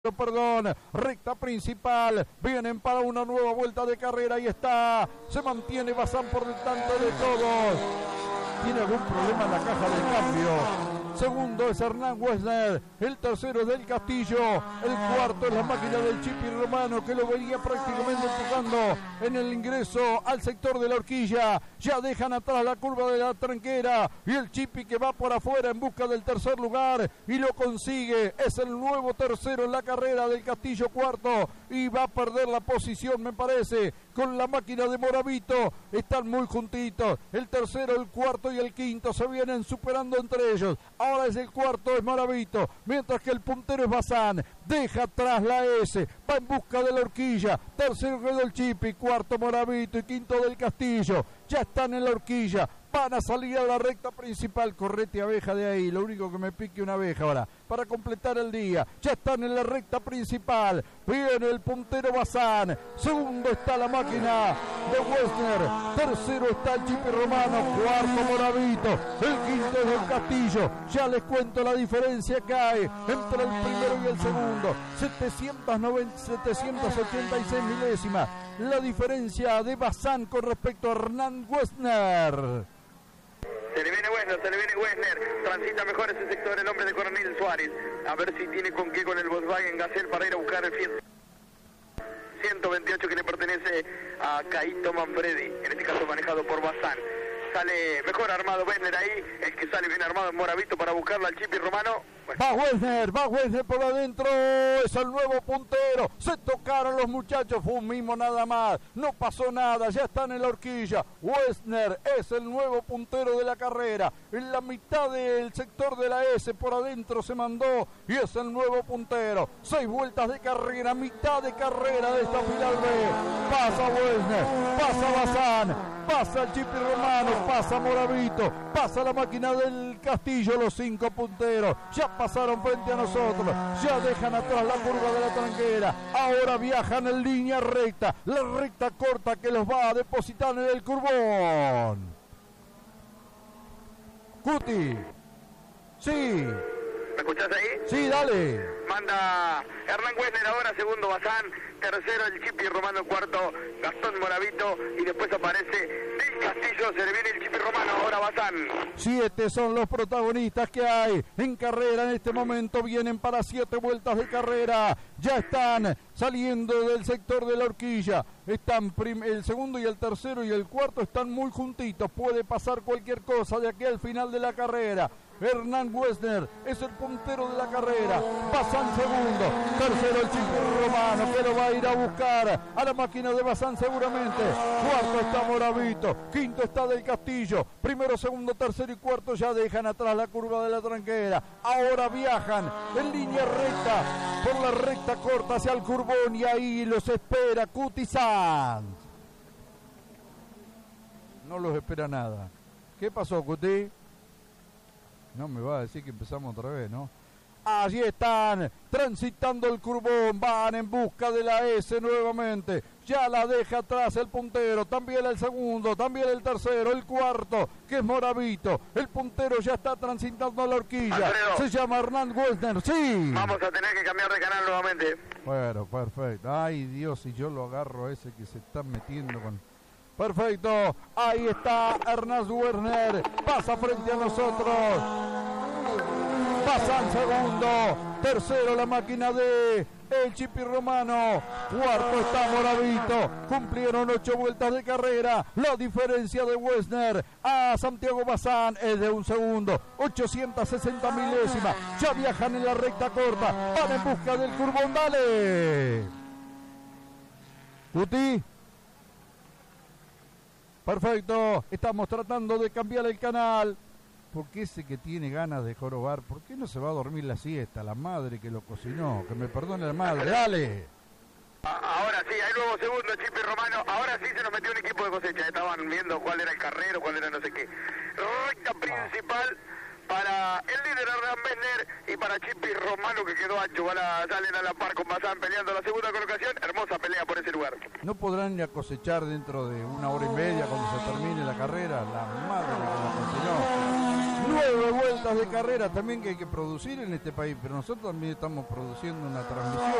Perdón, recta principal, vienen para una nueva vuelta de carrera y está, se mantiene Bazán por delante de todos. Tiene algún problema en la caja de cambio. Segundo es Hernán Wessner, el tercero es Del Castillo, el cuarto es la máquina del Chipi Romano que lo venía prácticamente empujando en el ingreso al sector de la horquilla. Ya dejan atrás la curva de la tranquera y el Chipi que va por afuera en busca del tercer lugar y lo consigue. Es el nuevo tercero en la carrera, Del Castillo cuarto y va a perder la posición me parece con la máquina de Moravito. Están muy juntitos, el tercero, el cuarto y el quinto se vienen superando entre ellos. Ahora es el cuarto, es Moravito, mientras que el puntero es Bazán. Deja atrás la S, va en busca de la horquilla. Tercero quedó el Chipi, cuarto Moravito y quinto Del Castillo. Ya están en la horquilla, van a salir a la recta principal. Correte abeja de ahí, lo único que me pique una abeja ahora, para completar el día. Ya están en la recta principal, viene el puntero Bazán. Segundo está la máquina de Wessner. Tercero está el Chipi Romano, cuarto Moravito, el quinto es Del Castillo. Ya les cuento la diferencia que hay entre el primero y el segundo. 786 milésimas. La diferencia de Bazán con respecto a Hernán Wessner. Se le viene Wessner, transita mejor ese sector el hombre de Coronel Suárez. A ver si tiene con qué con el Volkswagen Gazelle para ir a buscar el 128 que le pertenece a Caíto Manfredi, en este caso manejado por Bazán. Sale mejor armado Wessner ahí, el que sale bien armado en Moravito para buscarlo al Chipi Romano. Bueno. Va Wessner por adentro, es el nuevo puntero. Se tocaron los muchachos, fue un mimo nada más, no pasó nada, ya están en la horquilla. Wessner es el nuevo puntero de la carrera. En la mitad del sector de la S por adentro se mandó y es el nuevo puntero. 6 vueltas de carrera, mitad de carrera de esta final B. Pasa Wessner, pasa Bazán, pasa el Chipi Romano, pasa Moravito, pasa la máquina del Castillo, los 5 punteros. Ya pasaron frente a nosotros, ya dejan atrás la curva de la tranquera. Ahora viajan en línea recta, la recta corta que los va a depositar en el curbón. Cuti. Sí. ¿Me escuchás ahí? Sí, dale. Manda Hernán Wessner ahora, segundo Bazán, tercero el Chipi Romano, cuarto Gastón Moravito y después aparece Del Castillo, se le viene el Chipi Romano, ahora Bazán. 7 son los protagonistas que hay en carrera en este momento, vienen para 7 vueltas de carrera, ya están saliendo del sector de la horquilla, están el segundo y el tercero y el cuarto están muy juntitos, puede pasar cualquier cosa de aquí al final de la carrera. Hernán Wessner es el puntero de la carrera, Bazán segundo, tercero el Chipi Romano que lo va a ir a buscar a la máquina de Bazán seguramente, cuarto está Moravito, quinto está Del Castillo, primero, segundo, tercero y cuarto ya dejan atrás la curva de la tranquera. Ahora viajan en línea recta, por la recta corta hacia el curbón y ahí los espera Cuti Sanz. No los espera nada. ¿Qué pasó, Cuti? No me va a decir que empezamos otra vez, ¿no? Allí están, transitando el curbón, van en busca de la S nuevamente. Ya la deja atrás el puntero, también el segundo, también el tercero, el cuarto, que es Moravito. El puntero ya está transitando la horquilla. Alfredo. Se llama Hernán Wessner, sí. Vamos a tener que cambiar de canal nuevamente. Bueno, perfecto. Ay, Dios, si yo lo agarro a ese que se está metiendo con... Perfecto, ahí está Hernán Wessner, pasa frente a nosotros. Bazán segundo, tercero la máquina de el Chipi Romano, cuarto está Moravito, cumplieron 8 vueltas de carrera, la diferencia de Wessner a Santiago Bazán es de 1 segundo, 860 milésimas, ya viajan en la recta corta, van en busca del curbón, dale. Guti. Perfecto, estamos tratando de cambiar el canal. Porque ese que tiene ganas de jorobar, ¿por qué no se va a dormir la siesta? La madre que lo cocinó, que me perdone la madre, dale. Ahora sí, hay nuevo segundo Chipi Romano, ahora sí se nos metió un equipo de cosecha, estaban viendo cuál era el carrero, cuál era no sé qué. Recta principal para el líder Hernán Wessner y para Chipi Romano que quedó ancho, salen a la par con Bazán peleando la segunda colocación, hermosa pelea por ese lugar. ¿No podrán ir a cosechar dentro de 1 hora y media cuando se termine la carrera? La madre que lo cocinó. 9 vueltas de carrera también que hay que producir en este país, pero nosotros también estamos produciendo una transmisión.